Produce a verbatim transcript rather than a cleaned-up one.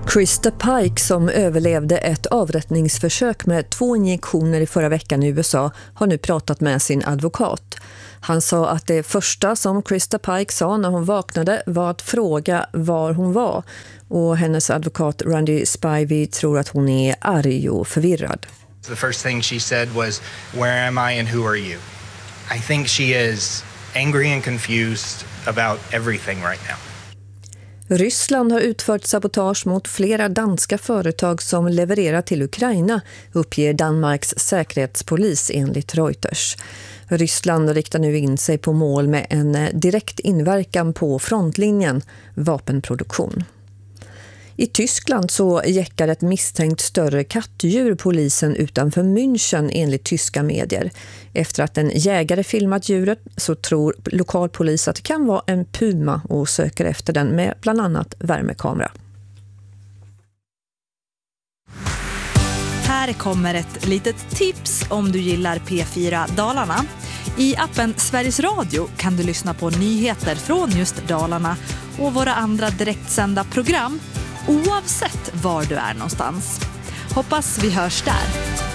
Krista Pike, som överlevde ett avrättningsförsök med två injektioner i förra veckan i U S A, har nu pratat med sin advokat. Han sa att det första som Krista Pike sa när hon vaknade var att fråga var hon var. Och hennes advokat Randy Spivey tror att hon är arg och förvirrad. The first thing she said was, "Where am I and who are you?" I think she is angry and confused about everything right now. Ryssland har utfört sabotage mot flera danska företag som levererar till Ukraina, uppger Danmarks säkerhetspolis enligt Reuters. Ryssland riktar nu in sig på mål med en direkt inverkan på frontlinjen, vapenproduktion. I Tyskland så jäckar ett misstänkt större kattdjur polisen utanför München enligt tyska medier. Efter att en jägare filmat djuret så tror lokalpolis att det kan vara en puma och söker efter den med bland annat värmekamera. Här kommer ett litet tips om du gillar P fyra Dalarna. I appen Sveriges Radio kan du lyssna på nyheter från just Dalarna och våra andra direktsända program, oavsett var du är någonstans. Hoppas vi hörs där.